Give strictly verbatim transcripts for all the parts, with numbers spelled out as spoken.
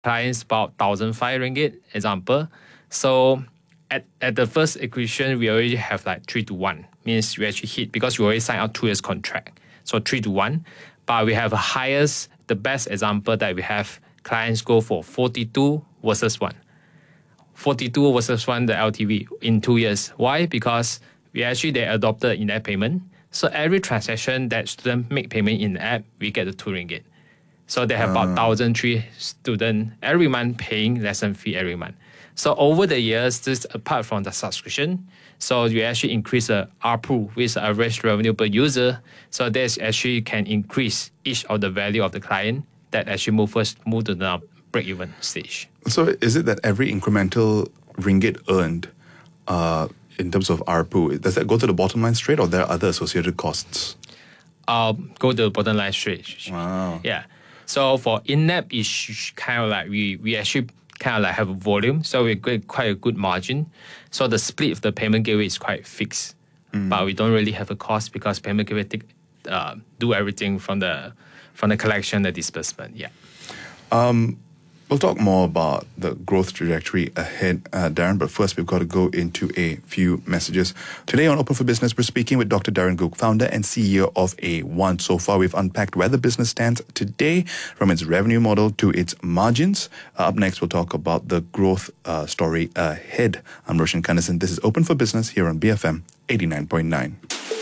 clients about one thousand five ringgit, example. So at, at the first acquisition, we already have like three to one. Means we actually hit because we already signed out two years contract. So three to one. But we have a highest, the best example that we have clients go for forty-two versus one. forty-two versus one, the L T V in two years. Why? Because we actually, they adopted in-app payment. So every transaction that student make payment in the app, we get the two ringgit. So they have uh. about one thousand three students every month paying lesson fee every month. So over the years, this apart from the subscription, so you actually increase the A R P U, which is the average revenue per user. So this actually can increase each of the value of the client that actually move first move to the break-even stage. So is it that every incremental ringgit earned uh, in terms of A R P U, does that go to the bottom line straight or there are other associated costs? Uh, go to the bottom line straight. Wow. Yeah. So for in-app, it's kind of like we, we actually kind of like have a volume, so we get quite a good margin. So the split of the payment gateway is quite fixed, mm. but we don't really have a cost because payment gateway take, uh, do everything from the from the collection, the disbursement. Yeah. Um, we'll talk more about the growth trajectory ahead, uh, Darren, but first we've got to go into a few messages. Today on Open for Business, we're speaking with Doctor Darren Gook, founder and C E O of A one. So far, we've unpacked where the business stands today, from its revenue model to its margins. Uh, up next, we'll talk about the growth uh, story ahead. I'm Roshan Kanasan. This is Open for Business here on B F M eighty-nine point nine.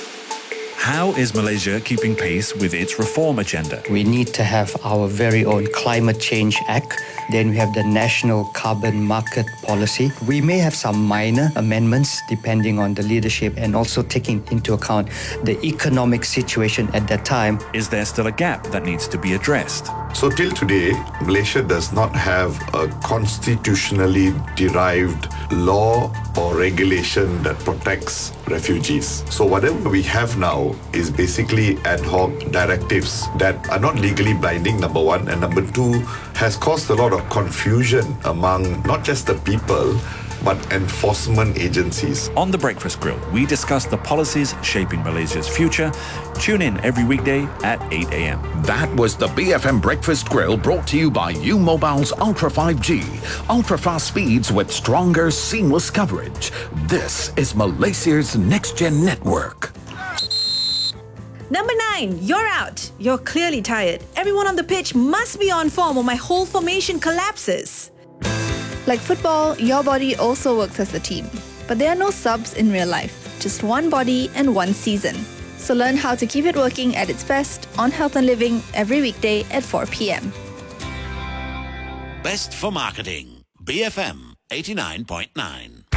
How is Malaysia keeping pace with its reform agenda? We need to have our very own Climate Change Act. Then we have the National Carbon Market Policy. We may have some minor amendments depending on the leadership and also taking into account the economic situation at that time. Is there still a gap that needs to be addressed? So till today, Malaysia does not have a constitutionally derived law or regulation that protects refugees. So whatever we have now is basically ad hoc directives that are not legally binding, number one, and number two, has caused a lot of confusion among not just the people, but enforcement agencies. On The Breakfast Grill, we discuss the policies shaping Malaysia's future. Tune in every weekday at eight a.m. That was the B F M Breakfast Grill, brought to you by U Mobile's Ultra five G. Ultra fast speeds with stronger, seamless coverage. This is Malaysia's next-gen network. Number nine, you're out. You're clearly tired. Everyone on the pitch must be on form or my whole formation collapses. Like football, your body also works as a team. But there are no subs in real life, just one body and one season. So learn how to keep it working at its best on Health and Living every weekday at four p.m. Best for marketing. B F M eighty-nine point nine.